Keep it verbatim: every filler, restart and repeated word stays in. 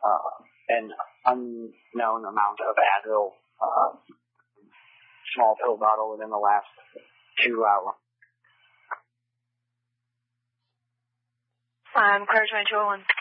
uh, an unknown amount of Advil, uh, small pill bottle within the last two hours. I'm Car twenty-two oh one.